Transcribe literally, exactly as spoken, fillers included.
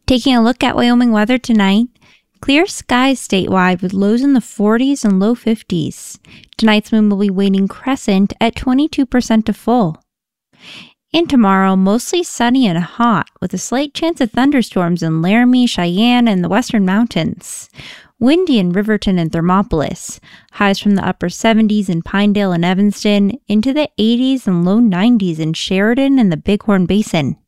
Taking a look at Wyoming weather tonight, clear skies statewide with lows in the forties and low fifties. Tonight's moon will be waning crescent at twenty-two percent to full. And tomorrow, mostly sunny and hot with a slight chance of thunderstorms in Laramie, Cheyenne, and the western mountains. Windy in Riverton and Thermopolis. Highs from the upper seventies in Pinedale and Evanston into the eighties and low nineties in Sheridan and the Bighorn Basin.